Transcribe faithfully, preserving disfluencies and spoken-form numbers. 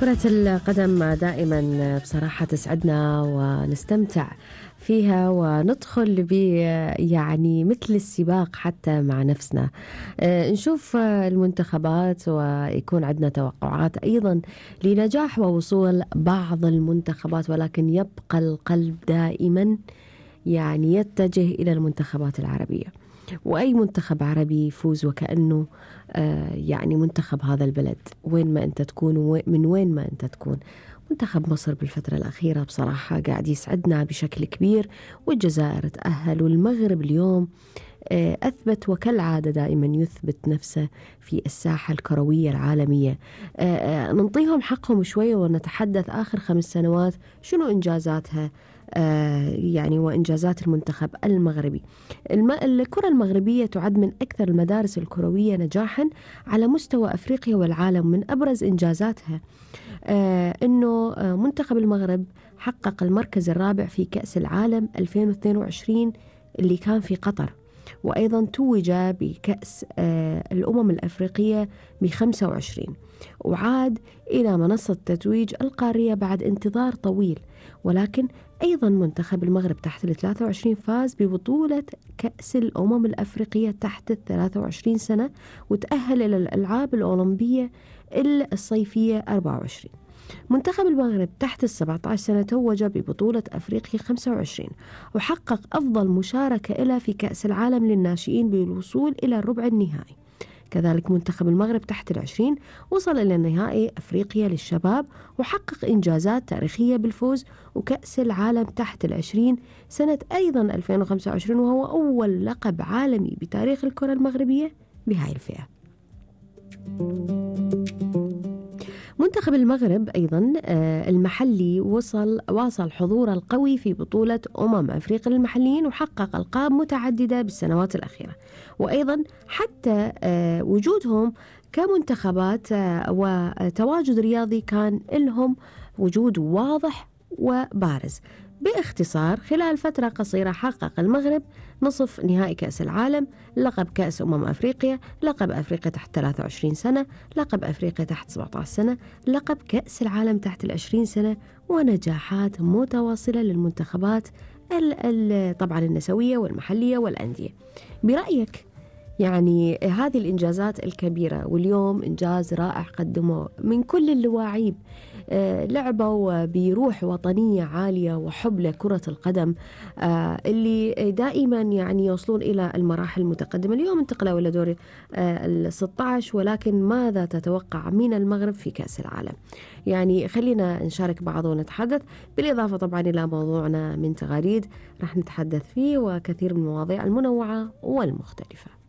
كرة القدم دائما بصراحة تسعدنا ونستمتع فيها وندخل ب يعني مثل السباق حتى مع نفسنا. نشوف المنتخبات ويكون عندنا توقعات أيضا لنجاح ووصول بعض المنتخبات، ولكن يبقى القلب دائما يعني يتجه إلى المنتخبات العربية، وأي منتخب عربي يفوز وكأنه يعني منتخب هذا البلد وين ما أنت تكون ومن وين ما أنت تكون. منتخب مصر بالفترة الأخيرة بصراحة قاعد يسعدنا بشكل كبير، والجزائر تأهل، والمغرب اليوم أثبت وكالعادة دائما يثبت نفسه في الساحة الكروية العالمية. ننطيهم حقهم شوية ونتحدث آخر خمس سنوات شنو إنجازاتها يعني وإنجازات المنتخب المغربي. الكرة المغربية تعد من أكثر المدارس الكروية نجاحا على مستوى أفريقيا والعالم. من أبرز إنجازاتها أنه منتخب المغرب حقق المركز الرابع في كأس العالم ألفين واثنين وعشرين اللي كان في قطر، وأيضا توج بكأس الأمم الأفريقية بخمسة وعشرين، وعاد إلى منصة التتويج القارية بعد انتظار طويل. ولكن أيضا منتخب المغرب تحت الثلاثة وعشرين فاز ببطولة كأس الأمم الأفريقية تحت الثلاثة وعشرين سنة، وتأهل إلى الألعاب الأولمبية الصيفية أربعة وعشرين. منتخب المغرب تحت السبعة عشر سنة توج ببطولة أفريقيا خمسة وعشرين، وحقق أفضل مشاركة له في كأس العالم للناشئين بالوصول إلى الربع النهائي. كذلك منتخب المغرب تحت العشرين وصل إلى نهائي أفريقيا للشباب، وحقق إنجازات تاريخية بالفوز وكأس العالم تحت العشرين سنة أيضا ألفين وخمسة وعشرين، وهو أول لقب عالمي بتاريخ الكرة المغربية بهاي الفئة. منتخب المغرب أيضا المحلي وصل واصل حضور القوي في بطولة أمم أفريقيا للمحليين، وحقق ألقاب متعددة بالسنوات الأخيرة. وأيضا حتى وجودهم كمنتخبات وتواجد رياضي كان لهم وجود واضح وبارز. باختصار، خلال فترة قصيرة حقق المغرب نصف نهائي كأس العالم، لقب كأس أمم أفريقيا، لقب أفريقيا تحت ثلاثة وعشرين سنة، لقب أفريقيا تحت سبعة عشر سنة، لقب كأس العالم تحت العشرين سنة، ونجاحات متواصلة للمنتخبات طبعا النسوية والمحلية والأندية. برأيك يعني هذه الإنجازات الكبيرة، واليوم إنجاز رائع قدموه من كل اللواعيب، لعبوا بروح وطنية عالية وحب لكرة القدم اللي دائما يعني يوصلون إلى المراحل المتقدمة. اليوم انتقلوا إلى دور الستة عشر، ولكن ماذا تتوقع من المغرب في كأس العالم؟ يعني خلينا نشارك بعض ونتحدث، بالإضافة طبعا إلى موضوعنا من تغاريد راح نتحدث فيه وكثير من المواضيع المنوعة والمختلفة.